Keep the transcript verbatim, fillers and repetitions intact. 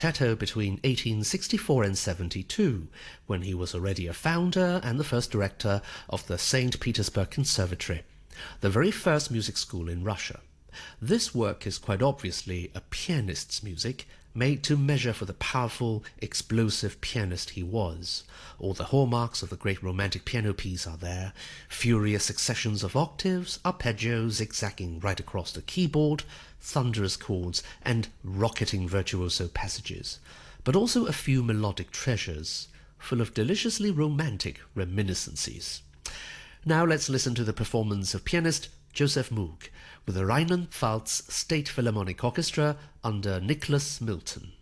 Concerto between eighteen sixty-four and seventy-two, when he was already a founder and the first director of the Saint Petersburg Conservatory, the very first music school in Russia. This work is quite obviously a pianist's music, made to measure for the powerful, explosive pianist he was. All the hallmarks of the great romantic piano piece are there: furious successions of octaves, arpeggio zigzagging right across the keyboard, thunderous chords, and rocketing virtuoso passages, but also a few melodic treasures, full of deliciously romantic reminiscences. Now let's listen to the performance of pianist Joseph Moog with the Rheinland-Pfalz State Philharmonic Orchestra under Nicholas Milton.